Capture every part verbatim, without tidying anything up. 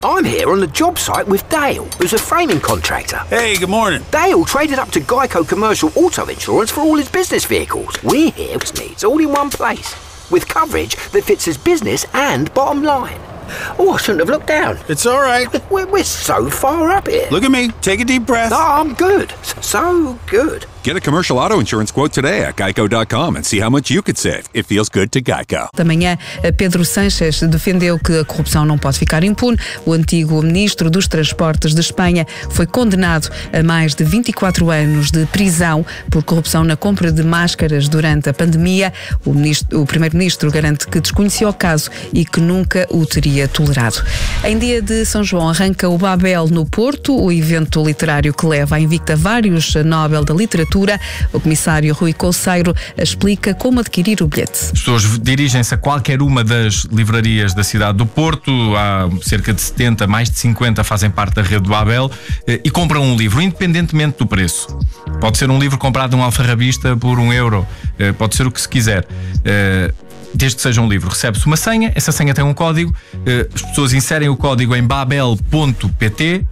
I'm here on the job site with Dale, who's a framing contractor. Hey, good morning. Dale traded up to Geico Commercial Auto Insurance for all his business vehicles. We're here with needs all in one place, with coverage that fits his business and bottom line. Oh, I shouldn't have looked down. It's all right. We're, we're so far up here. Look at me. Take a deep breath. Oh, I'm good. So good. Get a commercial auto insurance quote today at geico dot com and see how much you could save. It feels good to Geico. Da manhã, Pedro Sánchez defendeu que a corrupção não pode ficar impune. O antigo ministro dos Transportes de Espanha foi condenado a mais de vinte e quatro anos de prisão por corrupção na compra de máscaras durante a pandemia. O, ministro, o primeiro-ministro garante que desconhecia o caso e que nunca o teria tolerado. Em dia de São João arranca o Babel no Porto, o evento literário que leva à Invicta vários Nobel da Literatura. O comissário Rui Couceiro explica como adquirir o bilhete. As pessoas dirigem-se a qualquer uma das livrarias da cidade do Porto, há cerca de setenta, mais de cinquenta fazem parte da rede do Babel, e compram um livro, independentemente do preço. Pode ser um livro comprado num alfarrabista por um euro, pode ser o que se quiser. Desde que seja um livro, recebe-se uma senha, essa senha tem um código, as pessoas inserem o código em babel ponto pt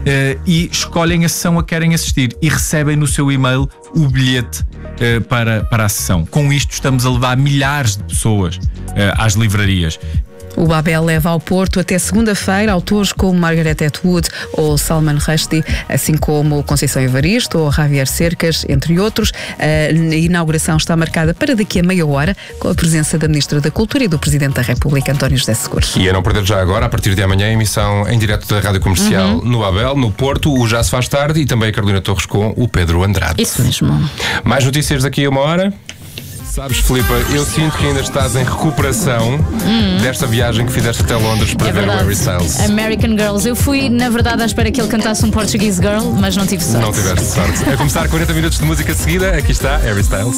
e escolhem a sessão a que querem assistir e recebem no seu e-mail o bilhete para, para a sessão. Com isto estamos a levar milhares de pessoas às livrarias. O Babel leva ao Porto até segunda-feira autores como Margaret Atwood ou Salman Rushdie, assim como Conceição Evaristo ou Javier Cercas, entre outros. A inauguração está marcada para daqui a meia hora, com a presença da Ministra da Cultura e do Presidente da República, António José Seguro. E a não perder já agora, a partir de amanhã, a emissão em direto da Rádio Comercial uhum. no Babel, no Porto, o Já Se Faz Tarde e também a Carolina Torres com o Pedro Andrade. Isso mesmo. Mais notícias daqui a uma hora? Sabes, Filipa, eu sinto que ainda estás em recuperação hum. desta viagem que fizeste até Londres para é ver o Harry Styles. American Girls. Eu fui, na verdade, à espera que ele cantasse um Portuguese Girl, mas não tive sorte. Não tiveste sorte. A começar quarenta minutos de música seguida, aqui está Harry Styles.